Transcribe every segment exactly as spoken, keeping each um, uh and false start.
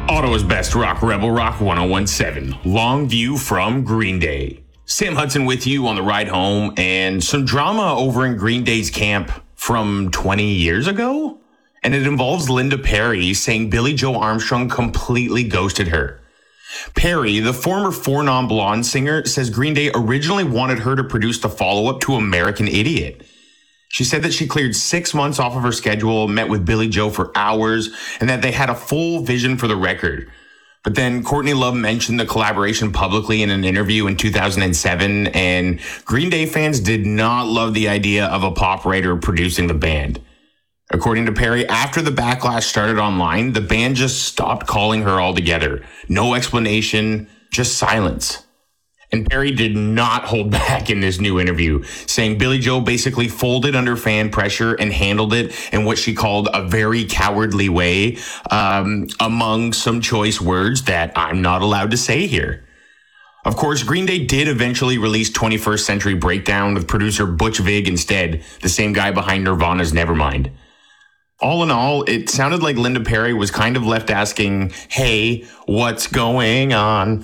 Ottawa's best rock, Rebel Rock ten seventeen. Long view from Green Day. Sam Hudson with you on the ride home, and some drama over in Green Day's camp from twenty years ago. And it involves Linda Perry saying Billie Joe Armstrong completely ghosted her. Perry, the former Four Non Blonde singer, says Green Day originally wanted her to produce the follow-up to American Idiot. She said that she cleared six months off of her schedule, met with Billie Joe for hours, and that they had a full vision for the record. But then Courtney Love mentioned the collaboration publicly in an interview in two thousand seven, and Green Day fans did not love the idea of a pop writer producing the band. According to Perry, after the backlash started online, the band just stopped calling her altogether. No explanation, just silence. And Perry did not hold back in this new interview, saying Billie Joe basically folded under fan pressure and handled it in what she called a very cowardly way, um, among some choice words that I'm not allowed to say here. Of course, Green Day did eventually release twenty-first Century Breakdown with producer Butch Vig instead, the same guy behind Nirvana's Nevermind. All in all, it sounded like Linda Perry was kind of left asking, hey, what's going on?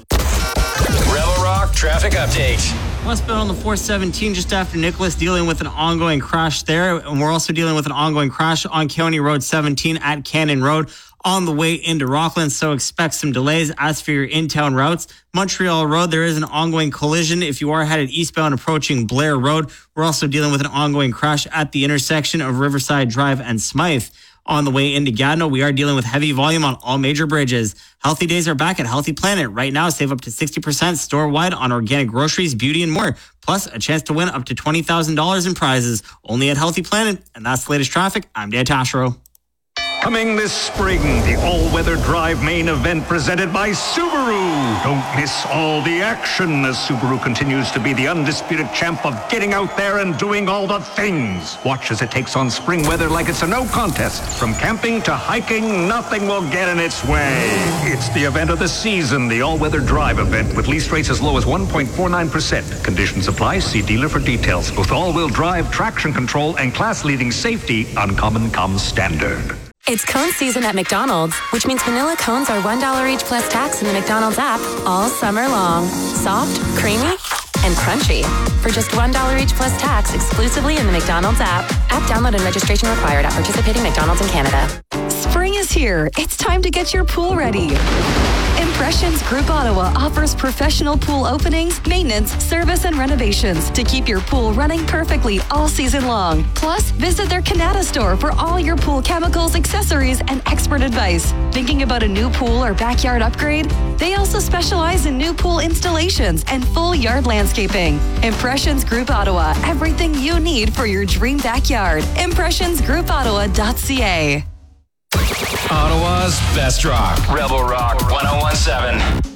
Rebel Rock traffic update. Westbound on the four seventeen just after Nicholas, dealing with an ongoing crash there. And we're also dealing with an ongoing crash on County Road seventeen at Cannon Road on the way into Rockland. So expect some delays. As for your in-town routes, Montreal Road, there is an ongoing collision if you are headed eastbound approaching Blair Road. We're also dealing with an ongoing crash at the intersection of Riverside Drive and Smythe. On the way into Gatineau, we are dealing with heavy volume on all major bridges. Healthy Days are back at Healthy Planet. Right now, save up to sixty percent store-wide on organic groceries, beauty, and more. Plus, a chance to win up to twenty thousand dollars in prizes. Only at Healthy Planet. And that's the latest traffic. I'm Dan Tashro. Coming this spring, the all-weather drive main event presented by Subaru. Don't miss all the action as Subaru continues to be the undisputed champ of getting out there and doing all the things. Watch as it takes on spring weather like it's a no contest. From camping to hiking, nothing will get in its way. It's the event of the season, the all-weather drive event with lease rates as low as one point four nine percent. Conditions apply. See dealer for details. With all-wheel drive, traction control, and class-leading safety, Uncommon comes standard. It's cone season at McDonald's, which means vanilla cones are one dollar each plus tax in the McDonald's app all summer long. Soft, creamy, and crunchy. For just one dollar each plus tax exclusively in the McDonald's app. App download and registration required at participating McDonald's in Canada. Spring is here. It's time to get your pool ready. Impressions Group Ottawa offers professional pool openings, maintenance, service, and renovations to keep your pool running perfectly all season long. Plus, visit their Canada store for all your pool chemicals, accessories, and expert advice. Thinking about a new pool or backyard upgrade? They also specialize in new pool installations and full yard landscaping. Impressions Group Ottawa, everything you need for your dream backyard. impressions group ottawa dot c a. Ottawa's best rock. Rebel Rock ten seventeen.